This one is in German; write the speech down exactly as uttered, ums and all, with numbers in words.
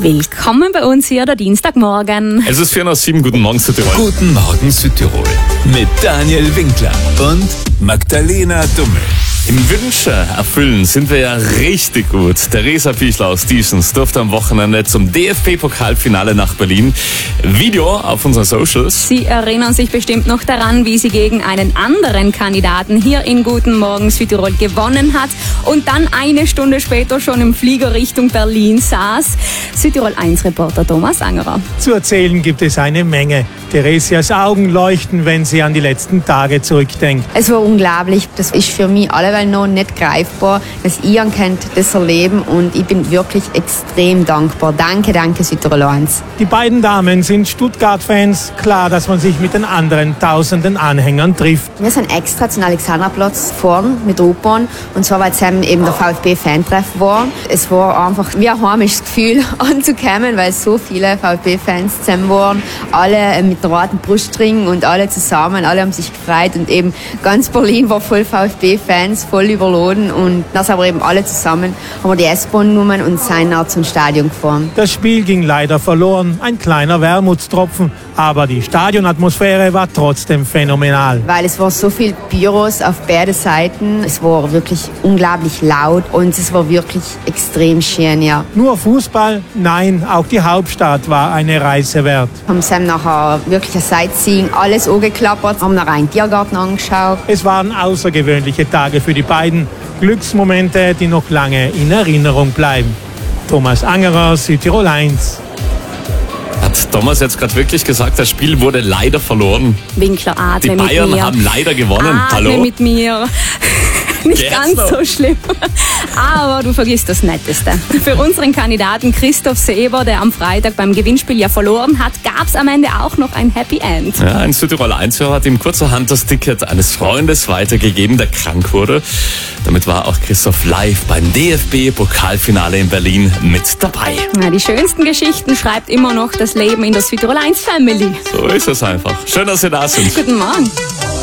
Willkommen bei uns hier, der Dienstagmorgen. Es ist vier nach sieben, guten Morgen Südtirol. Guten Morgen Südtirol mit Daniel Winkler und Magdalena Dummel. Im Wünsche erfüllen sind wir ja richtig gut. Theresa Pichler aus Diesens durfte am Wochenende zum D F B-Pokalfinale nach Berlin. Video auf unseren Socials. Sie erinnern sich bestimmt noch daran, wie sie gegen einen anderen Kandidaten hier in Guten Morgen Südtirol gewonnen hat und dann eine Stunde später schon im Flieger Richtung Berlin saß. Südtirol eins Reporter Thomas Angerer. Zu erzählen gibt es eine Menge. Theresias Augen leuchten, wenn sie an die letzten Tage zurückdenkt. Es war unglaublich. Das ist für mich alleweil noch nicht greifbar, dass ihr könnt das erleben und ich bin wirklich extrem dankbar. Danke, danke Südtirol eins. Die beiden Damen sind Stuttgart-Fans. Klar, dass man sich mit den anderen tausenden Anhängern trifft. Wir sind extra zum Alexanderplatz gefahren mit der U-Bahn und zwar, weil es eben der VfB-Fantreff war. Es war einfach wie ein heimisches Gefühl anzukommen, weil so viele VfB-Fans zusammen waren. Alle mit einem roten Brustring und alle zusammen, alle haben sich gefreut und eben ganz Berlin war voll VfB-Fans, voll überladen und das aber eben alle zusammen haben wir die S-Bahn genommen und sind dann zum Stadion gefahren. Das Spiel ging leider verloren, ein kleiner Wermutstropfen, aber die Stadionatmosphäre war trotzdem phänomenal. Weil es war so viel Büros auf beide Seiten, es war wirklich unglaublich laut und es war wirklich extrem schön, ja. Nur Fußball? Nein, auch die Hauptstadt war eine Reise wert. Wir haben nachher wirklich ein Sightseeing, alles angeklappert, haben nachher einen Tiergarten angeschaut. Es waren außergewöhnliche Tage für die beiden, Glücksmomente, die noch lange in Erinnerung bleiben. Thomas Angerer, Südtirol eins. Hat Thomas jetzt gerade wirklich gesagt, das Spiel wurde leider verloren? Winkler, atme Die mit Bayern mir. haben leider gewonnen. Atme Hallo? mit mir. Nicht Geht's ganz noch? so schlimm. Aber du vergisst das Netteste. Für unseren Kandidaten Christoph Seber, der am Freitag beim Gewinnspiel ja verloren hat, gab es am Ende auch noch ein Happy End. Ja, ein Südtirol eins-Hörer hat ihm kurzerhand das Ticket eines Freundes weitergegeben, der krank wurde. Damit war auch Christoph live beim D F B-Pokalfinale in Berlin mit dabei. Ja, die schönsten Geschichten schreibt immer noch das Leben in der Südtirol eins Family. So ist es einfach. Schön, dass ihr da sind. Guten Morgen.